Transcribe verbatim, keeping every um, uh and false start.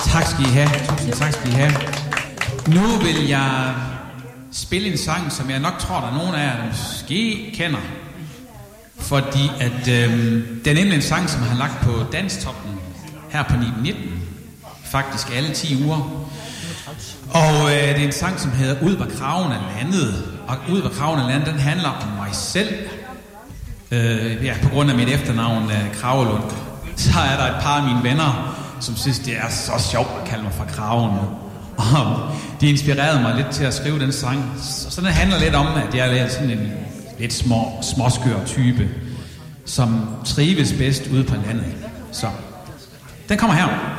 Tak skal I have. Tusind tak skal I have. Nu vil jeg spille en sang, som jeg nok tror, der er nogen af jer, der måske kender. Fordi at øh, det er nemlig en sang, som har lagt på Danstoppen her på nitten nitten. Faktisk alle ti uger. Og øh, det er en sang, som hedder Ud var kraven er landet. Og Ud var kraven er landet, den handler om mig selv. Øh, ja, på grund af mit efternavn, øh, Kragelund. Så er der et par af mine venner, som synes, det er så sjovt at kalde mig for Kraven. Og de inspirerede mig lidt til at skrive den sang. Så den handler lidt om, at jeg er sådan en lidt små, småskør type, som trives bedst ude på landet. Så den kommer her.